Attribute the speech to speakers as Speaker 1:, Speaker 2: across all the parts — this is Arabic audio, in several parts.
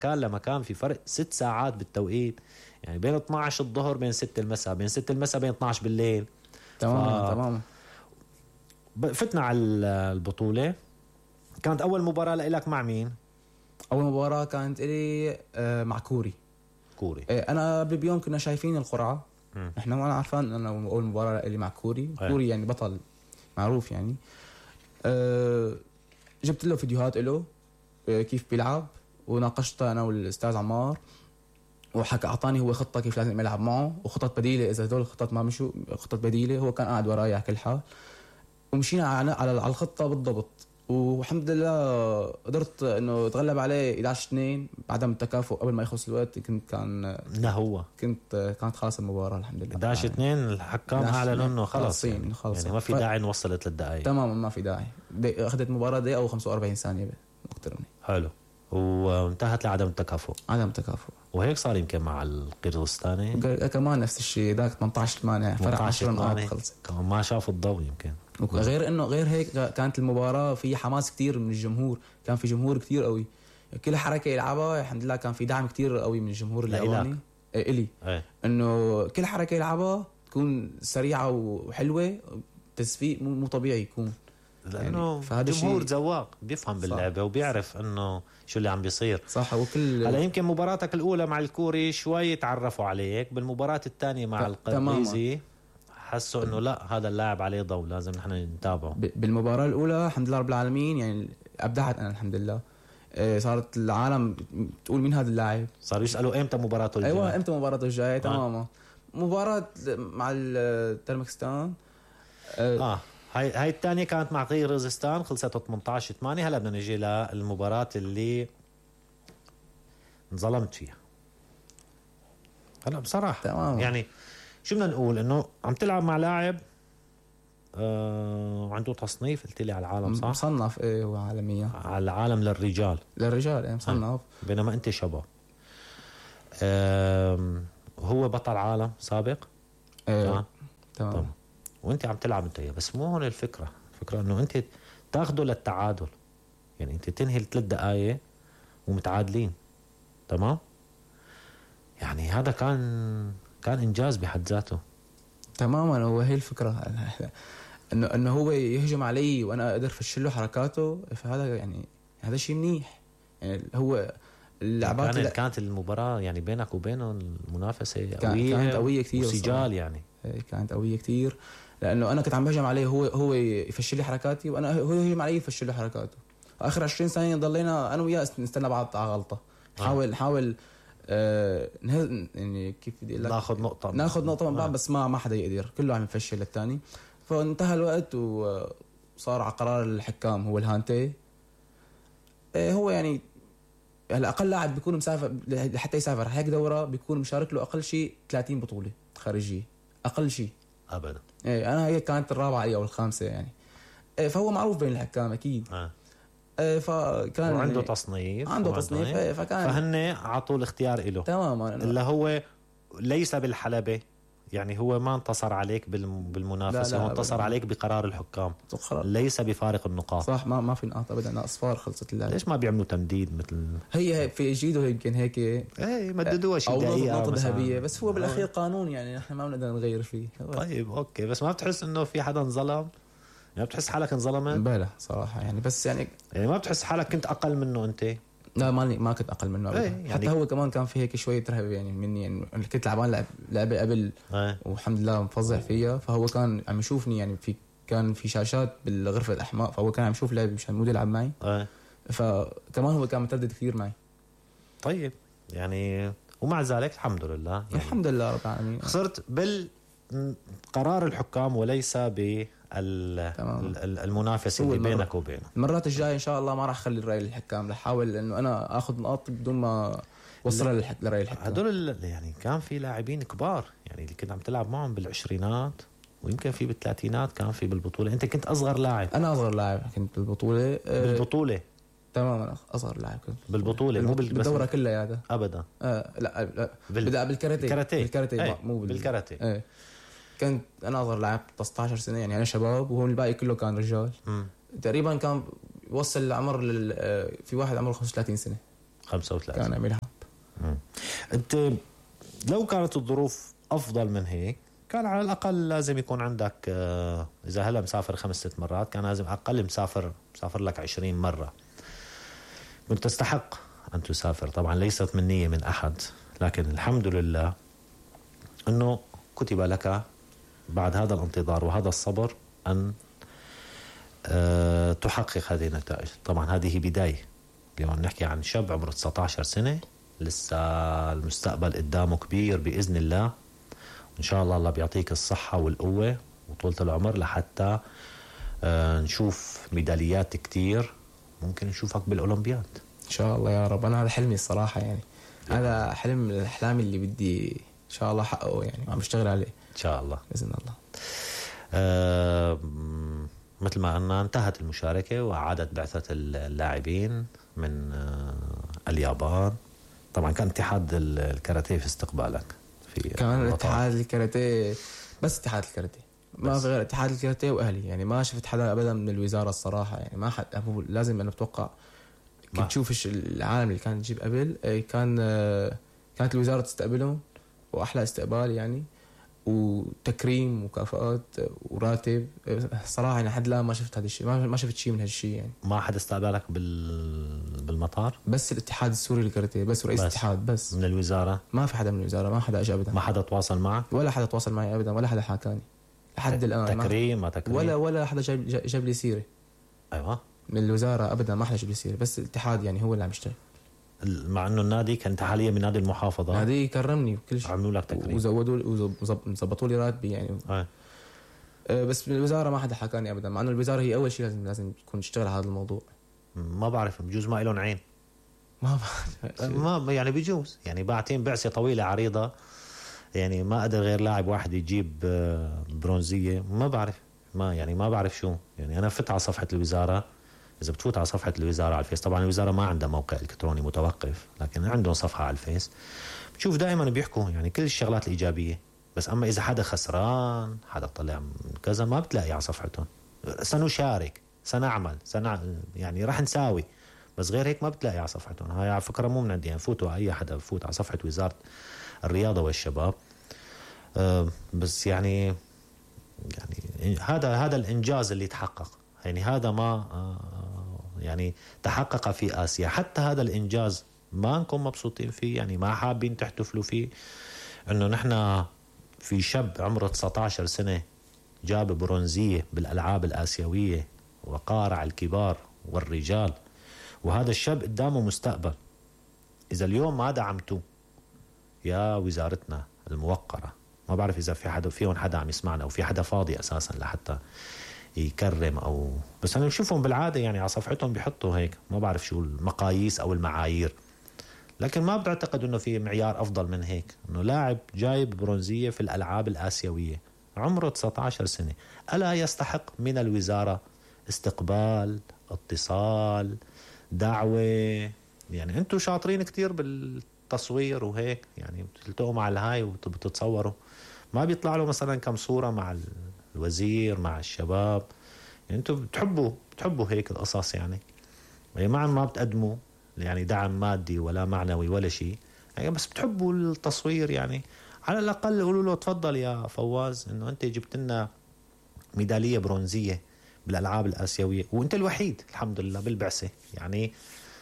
Speaker 1: مكان لمكان في فرق 6 ساعات بالتوقيت، يعني بين 12 الظهر بين 6 المساء، بين 6 المساء بين 12 بالليل.
Speaker 2: تمام.
Speaker 1: فتنا على البطولة. كانت أول مباراة لك مع مين؟
Speaker 2: أول مباراة كانت لي مع كوري. أنا قبل بيوم كنا شايفين القرعة. إحنا ما عارفين أنا أول مباراة لي مع كوري. كوري يعني بطل معروف يعني. جبت له فيديوهات له كيف بيلعب، وناقشته أنا والأستاذ عمار، وحكى أعطاني هو خطة كيف لازم يلعب معه، وخطط بديلة إذا هدول الخطط ما مشوا خطط بديلة. هو كان قاعد ورايا على كل حال، ومشينا على الخطة بالضبط. والحمد لله قدرت انه اتغلب عليه 11-2 بعدم التكافؤ. قبل ما يخلص الوقت كانت خلاص المباراة الحمد لله
Speaker 1: 11-2. الحكام اعلنوا انه خلص يعني ما في داعي نوصل للدقائق.
Speaker 2: تماما ما في داعي. اخذت مباراة دقيقة و45 ثانية اكثر مني.
Speaker 1: حلو. وانتهت لعدم التكافؤ. وهيك صار يمكن مع القرغيزستاني
Speaker 2: كمان نفس الشيء. ذاك 18-8 فرق 10 نقاط خلص.
Speaker 1: كمان ما شافوا الضوء يمكن.
Speaker 2: غير هيك كانت المباراة في حماس كتير من الجمهور. كان في جمهور كتير قوي، كل حركة يلعبها الحمد لله كان في دعم كتير قوي من الجمهور الياباني إلي. إنه كل حركة يلعبها تكون سريعة وحلوة، تسفيق مو طبيعي يكون،
Speaker 1: لأنه يعني جمهور ذواق بيفهم باللعبة وبيعرف إنه شو اللي عم بيصير.
Speaker 2: صح.
Speaker 1: هلا يمكن مباراتك الأولى مع الكوري شوي تعرفوا عليك، بالمباراة الثانية مع القرغيزي حسوا انه لا هذا اللاعب عليه ضوء لازم نحن نتابعه.
Speaker 2: بالمباراة الأولى الحمد لله رب العالمين يعني أبدعت أنا الحمد لله. صارت العالم تقول مين هذا اللاعب،
Speaker 1: صاروا يسألوا امتى مباراته الجاية.
Speaker 2: أيوة امتى مباراته الجاية. تماما. مباراة مع تركمانستان
Speaker 1: هاي الثانية كانت مع قرغيزستان خلصت 18-8. هلا بدنا نجي للمباراة اللي انظلمت فيها. هلا بصراحة
Speaker 2: تماما.
Speaker 1: يعني شو بدنا نقول، انه عم تلعب مع لاعب عنده تصنيف قلت لي على العالم صح؟
Speaker 2: مصنف هو عالميا
Speaker 1: على العالم للرجال
Speaker 2: مصنف.
Speaker 1: بينما انت شباب. هو بطل عالم سابق.
Speaker 2: تمام.
Speaker 1: وانت عم تلعب انت، بس مو هون الفكرة انه انت تاخده للتعادل، يعني انت تنهي 3 دقائق ومتعادلين. تمام. يعني هذا كان انجاز بحد ذاته.
Speaker 2: تماما. هو هي الفكرة انه هو يهجم علي وانا اقدر افشل له حركاته، فهذا يعني هذا شيء منيح. يعني هو اللعبات
Speaker 1: كانت المباراة يعني بينك وبينه المنافسة
Speaker 2: كانت قوية كثير
Speaker 1: وسجال يعني
Speaker 2: كانت قوية كثير، لانه انا كنت عم بهجم عليه هو يفشل لي حركاتي، وانا هو يهجم علي يفشل له حركاته. اخر 20 ثانية ضلينا انا وياه نستنى بعض على غلطة. نحاول يعني كيف بدي اقول لك ناخذ نقطة من بعض، بس ما حدا يقدر، كله عم يفشل للثاني. فانتهى الوقت وصار على قرار الحكام هو الهانتي. هو يعني الأقل لاعب بيكون مسافر حتى يسافر هيك دورة بيكون مشارك له أقل شيء 30 بطولة خارجية أقل شيء
Speaker 1: أبدا.
Speaker 2: أنا هي كانت الرابعة أو الخامسة يعني. فهو معروف بين الحكام أكيد. فكان
Speaker 1: عنده تصنيف فهن عطوا الاختيار له
Speaker 2: تماما،
Speaker 1: اللي هو ليس بالحلبة. يعني هو ما انتصر عليك بالمنافسة، هو انتصر عليك بقرار الحكام، ليس بفارق النقاط.
Speaker 2: صح. ما في نقاط ابدا، اصفار خلصت اللعبة.
Speaker 1: ليش ما بيعملوا تمديد مثل
Speaker 2: هي في جيده يمكن هيك
Speaker 1: مددوها شيء دقيقة
Speaker 2: او نقطة ذهبية، بس هو بالاخير قانون يعني نحن ما بنقدر نغير فيه.
Speaker 1: طيب اوكي، بس ما بتحس انه في حدا انظلم؟ يعني بتحس حالك انظلمت؟
Speaker 2: بلا صراحة يعني، بس يعني
Speaker 1: ما بتحس حالك كنت اقل منه انت؟
Speaker 2: لا ما كنت اقل منه يعني حتى هو كمان كان في هيك شويه رهبه يعني مني، يعني كنت لعبان لعبه قبل والحمد لله مفضح فيها. فهو كان عم يشوفني يعني كان في شاشات بالغرفه الاحماء، فهو كان عم يشوف لعبي مشان مو يلعب معي. فكمان هو كان متردد كثير معي.
Speaker 1: طيب يعني ومع ذلك الحمد لله يعني
Speaker 2: الحمد لله رب العالمين
Speaker 1: خسرت بالقرار الحكام وليس المنافسة اللي بينك وبينه.
Speaker 2: المرات الجاية إن شاء الله ما راح أخلي الرأي للحكام، راح أحاول إنه أنا أخذ نقاط بدون ما وصل لرأي الحكام.
Speaker 1: هدول يعني كان في لاعبين كبار يعني اللي كنت عم تلعب معهم بالعشرينات ويمكن في بالثلاثينات، كان في بالبطولة. أنت كنت أصغر لاعب؟
Speaker 2: أنا أصغر لاعب كنت بالبطولة.
Speaker 1: تماما
Speaker 2: أصغر لاعب كنت
Speaker 1: بالبطولة، مو
Speaker 2: بالدورة كلها هذا
Speaker 1: أبدا.
Speaker 2: لا بالكاراتيه مو
Speaker 1: بالكاراتيه.
Speaker 2: كنت أنا أصغر لاعب 16 سنة يعني، أنا شباب وهون الباقي كله كان رجال. تقريبا كان وصل العمر في واحد عمره 35 سنة
Speaker 1: 35
Speaker 2: كان ملعب.
Speaker 1: انت لو كانت الظروف افضل من هيك كان على الاقل لازم يكون عندك اذا هلا مسافر 5-6 مرات كان لازم اقل مسافر لك 20 مرة. كنت تستحق ان تسافر. طبعا ليست منية من احد، لكن الحمد لله انه كتب لك بعد هذا الانتظار وهذا الصبر ان تحقق هذه النتائج. طبعا هذه بداية. اليوم نحكي عن شاب عمره 19 سنة، لسه المستقبل قدامه كبير بإذن الله. إن شاء الله بيعطيك الصحة والقوة وطولة العمر لحتى نشوف ميداليات كتير، ممكن نشوفك بالأولمبياد
Speaker 2: إن شاء الله يا رب. أنا هذا حلمي الصراحة يعني. هذا حلم من الأحلام اللي بدي إن شاء الله حقه يعني، وعم بشتغل عليه
Speaker 1: إن شاء الله
Speaker 2: بإذن الله.
Speaker 1: مثل ما قلنا انتهت المشاركة وعادت بعثة اللاعبين من اليابان. طبعا كان اتحاد الكاراتيه في استقبالك في
Speaker 2: كان اتحاد الكاراتيه، بس اتحاد الكاراتيه ما في غير اتحاد الكاراتيه واهلي يعني. ما شفت حدا ابدا من الوزاره الصراحه يعني. ما حد أبو لازم انا بتوقع كنت تشوف العالم اللي كان تجيب قبل كانت الوزاره تستقبلهم واحلى استقبال يعني، وتكريم ومكافآت وراتب صراحه يعني. لحد الان ما شفت هذا الشيء، ما شفت شيء من هذا الشيء يعني.
Speaker 1: ما حد استقبلك بالمطار؟
Speaker 2: بس الاتحاد السوري للكاراتيه بس، ورئيس الاتحاد بس.
Speaker 1: من الوزاره
Speaker 2: ما في حدا من الوزاره، ما حدا اجى ابدا.
Speaker 1: ما حدا تواصل معك
Speaker 2: ولا حدا تواصل معي ابدا، ولا حدا حكاني لحد الان.
Speaker 1: تكريم ما تكريم
Speaker 2: ولا حدا جاب لي سيره.
Speaker 1: ايوه
Speaker 2: من الوزاره ابدا ما حدا جاب لي سيره، بس الاتحاد يعني هو اللي عم يشتغل.
Speaker 1: مع انه النادي كنت حاليا من نادي المحافظه،
Speaker 2: نادي كرمني وكل شيء،
Speaker 1: عملوا لك تكريم
Speaker 2: وزبطوا لي راتبي يعني. بس من الوزاره ما حدا حكاني ابدا، مع انه الوزاره هي اول شيء لازم تكون تشتغل على هذا الموضوع.
Speaker 1: ما بعرف بجوز ما لهم عين. ما يعني بجوز يعني باعتين بعثه طويله عريضه يعني ما قدر غير لاعب واحد يجيب برونزيه. ما بعرف ما بعرف شو يعني. انا فت على صفحه الوزاره، إذا بتفوت على صفحة الوزارة على الفيس، طبعا الوزارة ما عندها موقع إلكتروني متوقف، لكن عندهم صفحة على الفيس بتشوف دائما بيحكوا يعني كل الشغلات الإيجابية. بس أما إذا حدا خسران، حدا طلع من كذا، ما بتلاقي على صفحتهم سنشارك، سنعمل، يعني راح نساوي، بس غير هيك ما بتلاقي على صفحتهم. هاي على فكرة مو من عندي يعني. فوتوا أي حدا بفوت على صفحة وزارة الرياضة والشباب. بس يعني هذا الإنجاز اللي تحقق يعني. هذا ما يعني تحقق في آسيا. حتى هذا الإنجاز ما نكون مبسوطين فيه يعني، ما حابين تحتفلوا فيه. إنه نحن في شاب عمره 19 سنة جاب برونزية بالألعاب الآسيوية وقارع الكبار والرجال، وهذا الشاب قدامه مستقبل. إذا اليوم ما دعمتوه يا وزارتنا الموقرة، ما بعرف إذا في حدا فيهم حدا عم يسمعنا، أو في حدا فاضي أساسا لحتى يكرم أو بس أنا بشوفهم بالعادة يعني على صفحتهم بيحطوا هيك. ما بعرف شو المقاييس أو المعايير، لكن ما بعتقد أنه في معيار أفضل من هيك. أنه لاعب جايب برونزية في الألعاب الآسيوية عمره 19 سنة، ألا يستحق من الوزارة استقبال، اتصال، دعوة؟ يعني أنتوا شاطرين كتير بالتصوير وهيك يعني، بتلتقوا مع الهاي وبتتصوروا، ما بيطلع له مثلا كم صورة مع الوزير مع الشباب يعني؟ انتوا بتحبوا هيك القصص يعني ما بتقدموا يعني دعم مادي ولا معنوي ولا شيء يعني، بس بتحبوا التصوير يعني. على الأقل قولوا له تفضل يا فواز انه انت جبت لنا ميدالية برونزية بالألعاب الآسيوية، وانت الوحيد الحمد لله بالبعثة يعني.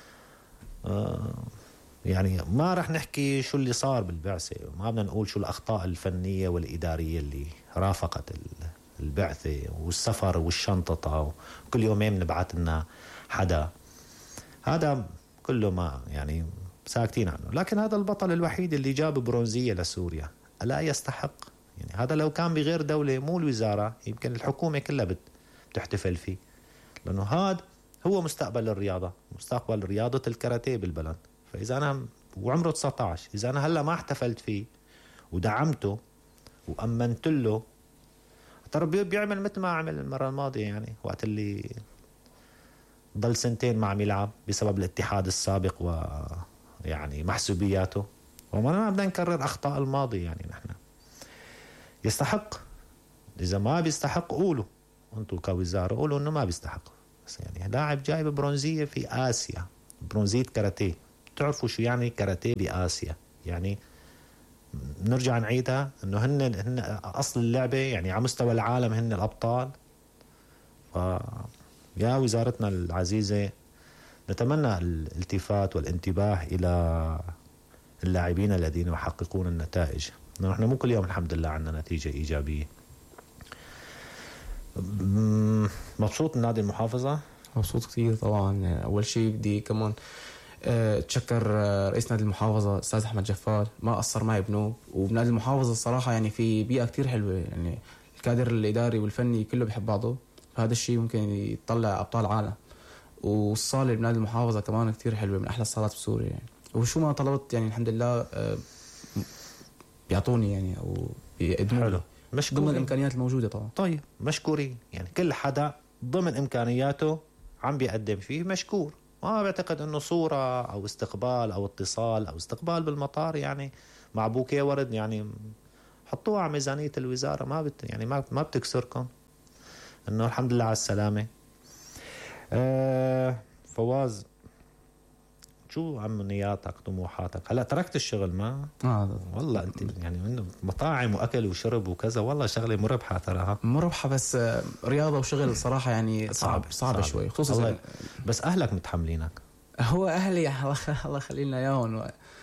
Speaker 1: يعني ما رح نحكي شو اللي صار بالبعثة، ما بدنا نقول شو الأخطاء الفنية والإدارية اللي رافقت البعثة والسفر والشنطة، وكل يومين نبعث لنا حدا. هذا كله ما يعني ساكتين عنه. لكن هذا البطل الوحيد اللي جاب برونزية لسوريا، ألا يستحق يعني؟ هذا لو كان بغير دولة مو الوزارة، يمكن الحكومة كلها بتحتفل فيه، لأنه هذا هو مستقبل الرياضة، مستقبل رياضة الكاراتيه بالبلد. فإذا أنا وعمره 19، إذا أنا هلأ ما احتفلت فيه ودعمته وأمنت له، ترى بيعمل مثل ما عمل المرة الماضية يعني، وقت اللي ضل 2 ما عم يلعب بسبب الاتحاد السابق ويعني محسوبياته. وما بدنا نكرر أخطاء الماضي يعني. نحن يستحق، إذا ما بيستحق قولوا أنتوا كوزارة، قولوا إنه ما بيستحق. بس يعني لاعب جايب برونزية في آسيا، برونزية كاراتيه تعرفوا شو يعني كاراتيه بآسيا. يعني نرجع نعيدها انه هن اصل اللعبة يعني على مستوى العالم هن الابطال. يا وزارتنا العزيزة نتمنى الالتفات والانتباه الى اللاعبين الذين يحققون النتائج. نحن مو كل يوم الحمد لله عندنا نتيجة ايجابية. مبسوط من نادي المحافظة؟
Speaker 2: مبسوط كثير طبعا. يعني اول شيء بدي كمان اتشكر رئيس نادي المحافظه استاذ احمد جفال، ما قصر معي بنوب. وبنادي المحافظه الصراحه يعني في بيئه كتير حلوه، يعني الكادر الاداري والفني كله بيحب بعضه. هذا الشيء ممكن يطلع ابطال عالم. والصاله بنادي المحافظه كمان كتير حلوه، من احلى الصالات بسوريا يعني. وشو ما طلبت يعني الحمد لله بيعطوني يعني او بيقدموا لي ضمن الامكانيات الموجوده طبعا.
Speaker 1: طيب مشكورين، يعني كل حدا ضمن امكانياته عم بيقدم فيه مشكور. ما بعتقد انه صورة او استقبال او اتصال او استقبال بالمطار يعني مع بوكيه ورد يعني حطوها على ميزانية الوزارة، ما بتكسركم. انه الحمد لله على السلامة. فواز، شو امنياتك طموحاتك؟ هلا تركت الشغل ما والله انت يعني انه مطاعم واكل وشرب وكذا والله شغله مربحه تراها
Speaker 2: مربحه، بس رياضه وشغل صراحه يعني صعبه شوي، خصوصا
Speaker 1: بس اهلك متحملينك.
Speaker 2: هو اهلي الله يخلي لنا اياهم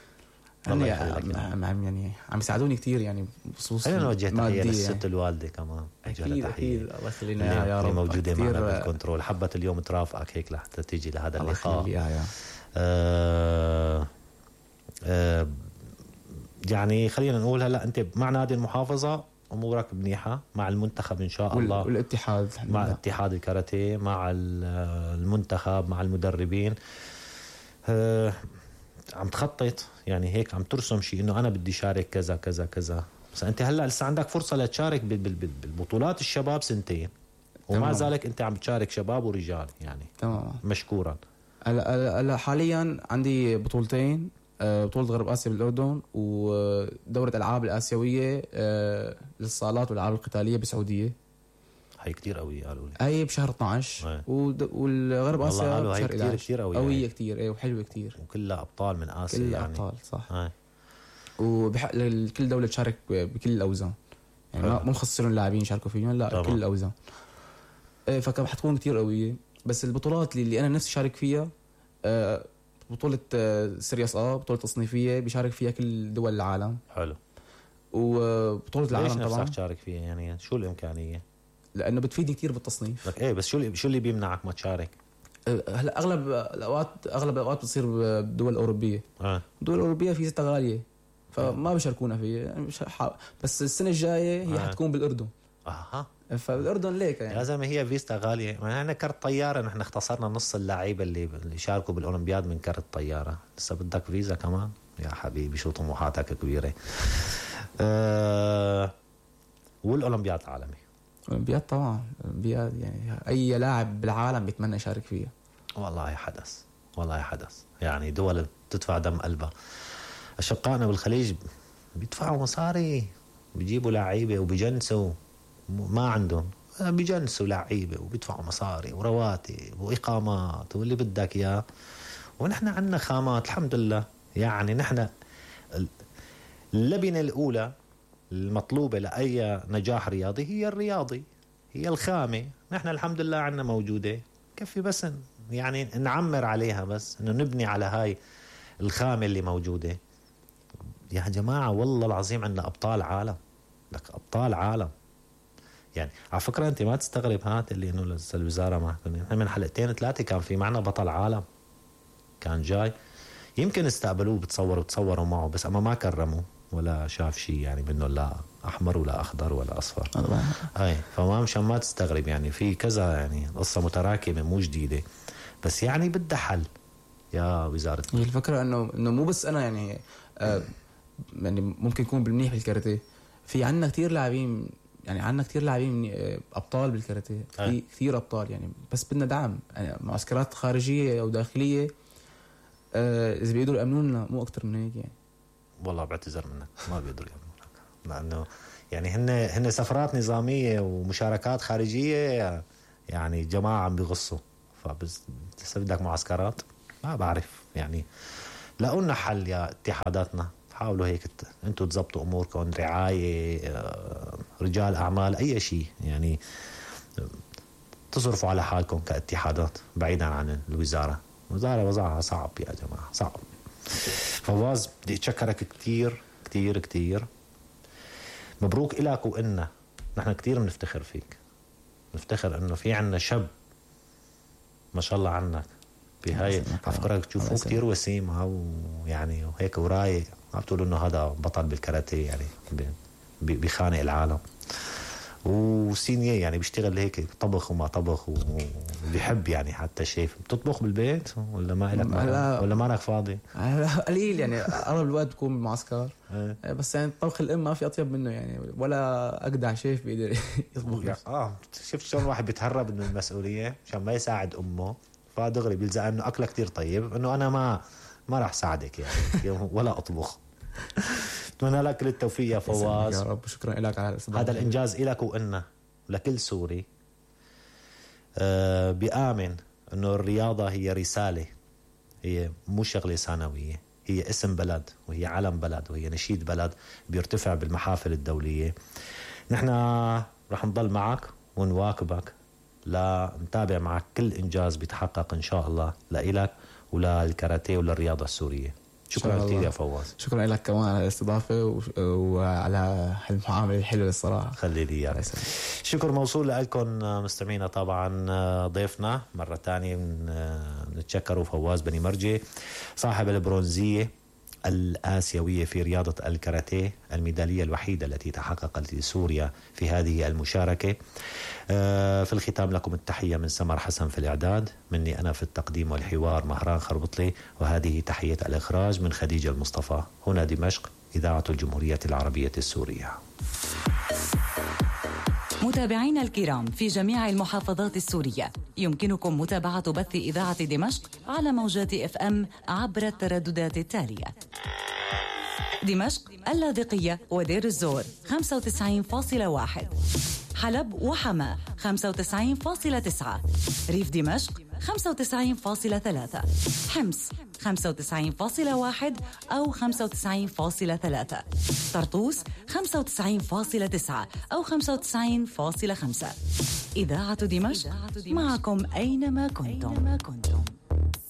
Speaker 2: يعني عم يساعدوني كثير يعني بخصوص
Speaker 1: انا وجهت تحيه للست الوالده كمان.
Speaker 2: اكيد الله يخلي لنا اياها يا رب.
Speaker 1: موجوده معنا بالكنترول، حبت اليوم ترافقك هيك لحتى تيجي لهذا اللقاء. يعني خلينا نقول هلا انت مع نادي المحافظه امورك منيحه، مع المنتخب ان شاء الله
Speaker 2: والاتحاد
Speaker 1: مع اتحاد الكاراتيه، مع المنتخب، مع المدربين. عم تخطط يعني هيك، عم ترسم شيء انه انا بدي شارك كذا كذا كذا. بس انت هلا لسه عندك فرصه لتشارك بالبطولات الشباب سنتين، ومع ذلك انت عم تشارك شباب ورجال يعني.
Speaker 2: تمام
Speaker 1: مشكورا.
Speaker 2: هلا حاليا عندي بطولتين، بطولة غرب آسيا بالأردن، ودورة ألعاب الآسيوية للصالات والألعاب القتالية بسعودية.
Speaker 1: هي كتير قوية قالوا لي.
Speaker 2: هي بشهر 12 والغرب آسيا
Speaker 1: بشهر 11. كتير
Speaker 2: قوية كتير وحلوة كتير،
Speaker 1: وكلها أبطال من آسيا
Speaker 2: كلها
Speaker 1: يعني.
Speaker 2: أبطال صح. وبحق كل دولة تشارك بكل الأوزان يعني، مو مخصصين لاعبين يشاركوا فيهم، لا طبعا. كل الأوزان. فكان حتكون كتير قوية. بس البطولات اللي أنا نفسي شارك فيها بطولة سيرياس بطولة تصنيفية بيشارك فيها كل دول العالم.
Speaker 1: حلو.
Speaker 2: وبطولة العالم طبعا.
Speaker 1: ليش نفسك تشارك فيها يعني؟ شو الإمكانية؟
Speaker 2: لأنه بتفيدني كتير بالتصنيف.
Speaker 1: لك بس شو اللي بيمنعك ما تشارك؟
Speaker 2: هلا أغلب الأوقات بتصير بالدول الأوروبية. الدول الأوروبية فيزتها غالية فما بيشاركونا فيها يعني. بس السنة الجاية هي حتكون بالأردن. فبالأردن ليك يعني
Speaker 1: يا زلمة هي فيزتا غالية. أنا كرت طيارة، نحن اختصرنا نص اللعيبة اللي شاركوا بالأولمبياد من كرت طيارة. لسه بدك فيزا كمان يا حبيبي؟ شو طموحاتك كبيرة. والأولمبياد العالمي.
Speaker 2: أولمبياد طبعا، أولمبياد يعني أي لاعب بالعالم بيتمنى يشارك فيها.
Speaker 1: والله حدث يعني دول بتدفع دم قلبها. أشقائنا بالخليج بيدفعوا مصاري، بيجيبوا لعيبة وبيجنسوا، ما عندهم بيجنسوا لعيبة وبيدفعوا مصاري ورواتب وإقامات واللي بدك إياه. ونحن عندنا خامات الحمد لله. يعني نحن اللبنة الأولى المطلوبة لأي نجاح رياضي هي الرياضي، هي الخامة. نحن الحمد لله عندنا موجودة، كفي بس يعني نعمر عليها، بس إنه نبني على هاي الخامة اللي موجودة. يا جماعة والله العظيم عندنا أبطال عالم، لك أبطال عالم يعني. على فكرة أنت ما تستغرب هات اللي إنه لسه الوزارة ما نحن من حلقتين 3 كان في معنا بطل عالم كان جاي، يمكن استقبلوه تصوروا معه، بس أما ما كرموه ولا شاف شيء يعني منه، لا أحمر ولا أخضر ولا أصفر. فما مشان ما تستغرب يعني، في كذا يعني قصة متراكمة مو جديدة، بس يعني بدها حل يا وزارة.
Speaker 2: هي الفكرة إنه مو بس أنا يعني يعني ممكن يكون بالمنيح بالكاراتيه، في عنا كتير لاعبين يعني، عنا كتير لاعبين أبطال بالكاراتيه، في كتير أبطال يعني، بس بدنا دعم يعني، معسكرات خارجية أو داخلية إذا بيقدروا يأمنونا، مو أكتر من هيك يعني.
Speaker 1: والله بعتذر منك، ما بيقدروا يأمنونك، لأنه يعني هن سفرات نظامية ومشاركات خارجية يعني جماعة عم بيغصوا. فبس بدك معسكرات ما بعرف يعني لقولنا حل يا اتحاداتنا. حاولوا هيك انتوا تزبطوا اموركم، رعايه، رجال اعمال، اي شيء يعني، تصرفوا على حالكم كاتحادات بعيدا عن الوزاره. الوزاره وضعها صعب يا جماعه، صعب. فواز بدي اتشكرك كتير كتير كتير. مبروك إلك، وإنا نحن كتير بنفتخر فيك، نفتخر انه في عنا شاب ما شاء الله عنك بهاي افكارك، تشوفوه كتير وسيم ويعني وهيك ورايق، ما بتقولوا انه هذا بطل بالكاراتيه يعني بخانق العالم، وسينيه يعني بيشتغل هيك طبخ وما طبخ وبيحب يعني. حتى شيف بتطبخ بالبيت ولا ما لك ولا ما لك فاضي؟
Speaker 2: قليل يعني، اغلب الوقت بكون بالمعسكر بس يعني طبخ الام ما في اطيب منه يعني، ولا اجدع شيف بيقدر يطبخ.
Speaker 1: شفت شلون واحد بيتهرب من المسؤوليه عشان ما يساعد امه، فدغري بيلزق انه اكله كتير طيب، انه انا ما راح ساعدك يعني ولا اطبخ. اتمنى لك كل التوفيق يا فواز
Speaker 2: يا رب. شكرا لك على الاستضافه.
Speaker 1: هذا الانجاز لك وإنا لكل سوري بيآمن انه الرياضه هي رساله، هي مو شغله ثانويه، هي اسم بلد وهي علم بلد وهي نشيد بلد بيرتفع بالمحافل الدوليه. نحن رح نضل معك ونواكبك لنتابع معك كل انجاز بيتحقق ان شاء الله لإلك وللكاراتيه وللرياضه السوريه. شكرا كثير يا فواز.
Speaker 2: شكرا لك كمان على الاستضافه وعلى المعامله الحلوه الصراحه.
Speaker 1: خلي لي اياك. شكر موصول لكم مستمعينا. طبعا ضيفنا مره ثانيه نتشكروا فواز بني مرجي، صاحب البرونزيه الآسيوية في رياضة الكاراتيه، الميدالية الوحيدة التي تحققت لسوريا في هذه المشاركة. في الختام لكم التحية من سمر حسن في الإعداد، مني أنا في التقديم والحوار مهران خربطلي، وهذه تحية الإخراج من خديجة المصطفى. هنا دمشق، إذاعة الجمهورية العربية السورية.
Speaker 3: متابعينا الكرام في جميع المحافظات السورية، يمكنكم متابعة بث إذاعة دمشق على موجات FM عبر الترددات التالية: دمشق، اللاذقية ودير الزور 95.1، حلب وحماة 95.9، ريف دمشق 95.3، حمص 95.1 أو 95.3، طرطوس 95.9 أو 95.5. إذاعة دمشق معكم أينما كنتم.